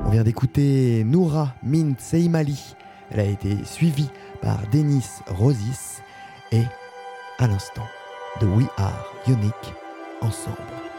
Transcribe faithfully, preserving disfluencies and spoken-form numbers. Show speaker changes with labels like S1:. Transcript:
S1: On vient d'écouter Noura Mint Seimali. Elle a été suivie par Denis Rosis et à l'instant de We Are Unique ensemble.